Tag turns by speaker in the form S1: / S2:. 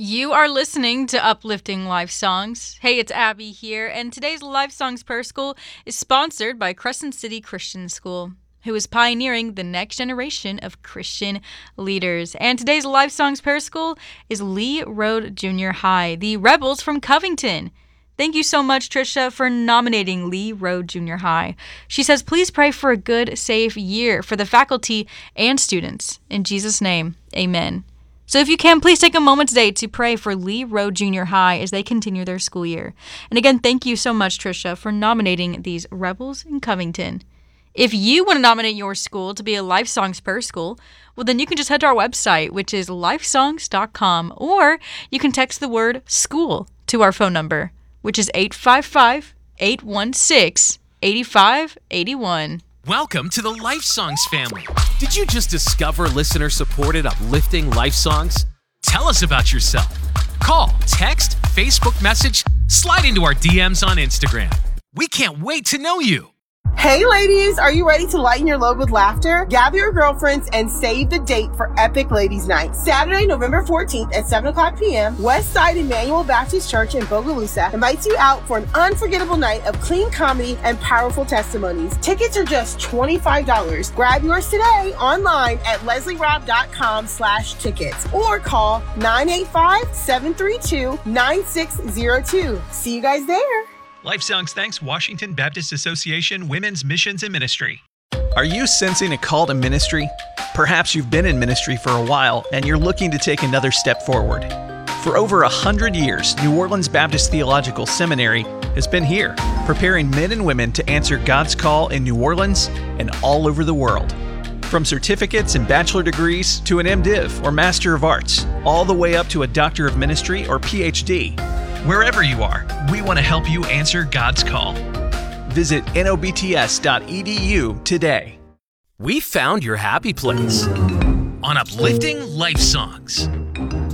S1: You are listening to Uplifting Life Songs. Hey, it's Abby here, and today's Life Songs Per School is sponsored by Crescent City Christian School, who is pioneering the next generation of Christian leaders. And today's Life Songs Per School is Lee Road Junior High, the Rebels from Covington. Thank you so much, Trisha, for nominating Lee Road Junior High. She says, please pray for a good, safe year for the faculty and students. In Jesus' name, amen. So if you can, please take a moment today to pray for Lee Road Junior High as they continue their school year. And again, thank you so much, Trisha, for nominating these Rebels in Covington. If you want to nominate your school to be a Life Songs Per School, well, then you can just head to our website, which is lifesongs.com, or you can text the word school to our phone number, which is 855-816-8581.
S2: Welcome to the Life Songs family. Did you just discover listener-supported uplifting life songs? Tell us about yourself. Call, text, Facebook message, slide into our DMs on Instagram. We can't wait to know you.
S3: Hey ladies, are you ready to lighten your load with laughter? Gather your girlfriends and save the date for Epic Ladies Night. Saturday, November 14th at 7 o'clock p.m., Westside Emmanuel Baptist Church in Bogalusa invites you out for an unforgettable night of clean comedy and powerful testimonies. Tickets are just $25. Grab yours today online at leslierob.com/tickets or call 985-732-9602. See you guys there.
S4: Life Songs thanks Washington Baptist Association Women's Missions and Ministry.
S5: Are you sensing a call to ministry? Perhaps you've been in ministry for a while and you're looking to take another step forward. For over 100 years, New Orleans Baptist Theological Seminary has been here, preparing men and women to answer God's call in New Orleans and all over the world. From certificates and bachelor degrees to an MDiv or Master of Arts, all the way up to a Doctor of Ministry or PhD.
S4: Wherever you are, we want to help you answer God's call.
S5: Visit nobts.edu today.
S2: We found your happy place on Uplifting Life Songs.